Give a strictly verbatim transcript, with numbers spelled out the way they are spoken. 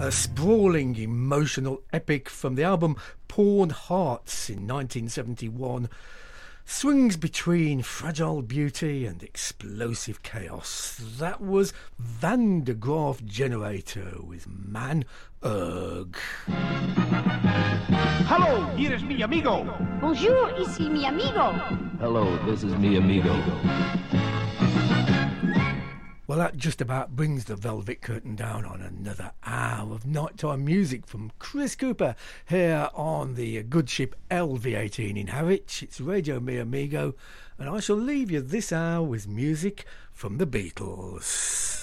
a sprawling, emotional epic from the album Pawn Hearts in nineteen seventy-one, swings between fragile beauty and explosive chaos. That was Van de Graaf Generator with Man Erg. Hello, here is mi amigo. Bonjour, ici mi amigo. Hello, this is mi amigo. Well, that just about brings the velvet curtain down on another hour of nighttime music from Chris Cooper here on the good ship L V eighteen in Harwich. It's Radio Mi Amigo, and I shall leave you this hour with music from the Beatles.